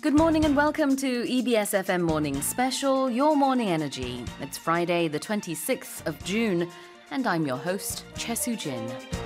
Good morning and welcome to EBS FM Morning Special, Your Morning Energy. It's Friday, the 26th of June, and I'm your host, Choi Soo-jin.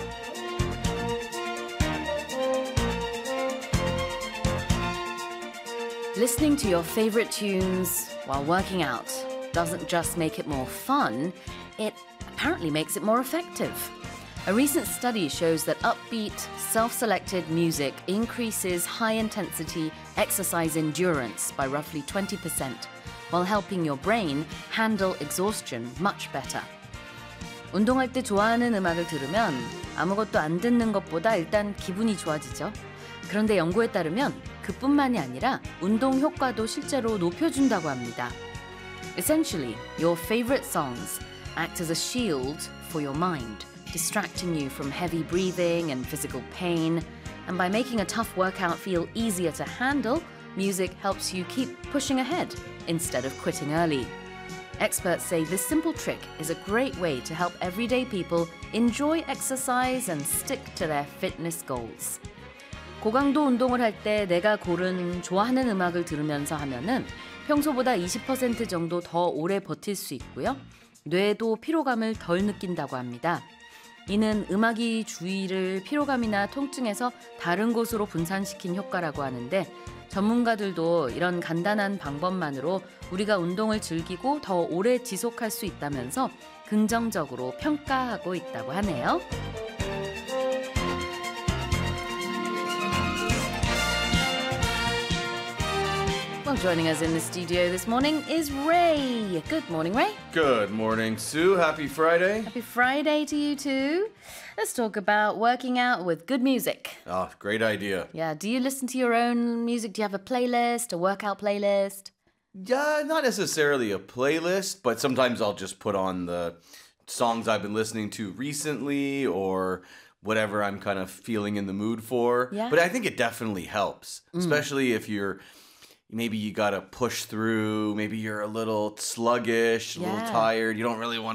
Listening to your favorite tunes while working out doesn't just make it more fun, it apparently makes it more effective. A recent study shows that upbeat, self-selected music increases high-intensity exercise endurance by roughly 20%, while helping your brain handle exhaustion much better. 운동할 때 좋아하는 음악을 들으면 아무것도 안 듣는 것보다 일단 기분이 좋아지죠. 그런데 연구에 따르면 그뿐만이 아니라 운동 효과도 실제로 높여준다고 합니다. Essentially, your favorite songs act as a shield for your mind, distracting you from heavy breathing and physical pain. And by making a tough workout feel easier to handle, music helps you keep pushing ahead instead of quitting early. Experts say this simple trick is a great way to help everyday people enjoy exercise and stick to their fitness goals. 고강도 운동을 할 때 내가 고른 좋아하는 음악을 들으면서 하면은 평소보다 20% 정도 더 오래 버틸 수 있고요. 뇌도 피로감을 덜 느낀다고 합니다. 이는 음악이 주의를 피로감이나 통증에서 다른 곳으로 분산시킨 효과라고 하는데 전문가들도 이런 간단한 방법만으로 우리가 운동을 즐기고 더 오래 지속할 수 있다면서 긍정적으로 평가하고 있다고 하네요. Well, joining us in the studio this morning is Ray. Good morning, Ray. Good morning, Sue. Happy Friday. Happy Friday to you too. Let's talk about working out with good music. Oh, great idea. Yeah, do you listen to your own music? Do you have a playlist, a workout playlist? Yeah, not necessarily a playlist, but sometimes I'll just put on the songs I've been listening to recently or whatever I'm kind of feeling in the mood for. Yeah. But I think it definitely helps, especially if maybe you got to push through, maybe you're a little sluggish, a little tired, you don't really want